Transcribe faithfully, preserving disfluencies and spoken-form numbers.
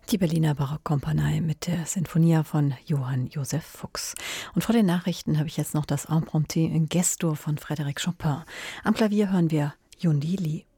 Die Berliner Barockkompanie mit der Sinfonia von Johann Joseph Fuchs. Und vor den Nachrichten habe ich jetzt noch das Impromptu in Gestur von Frédéric Chopin. Am Klavier hören wir Yun Li Li.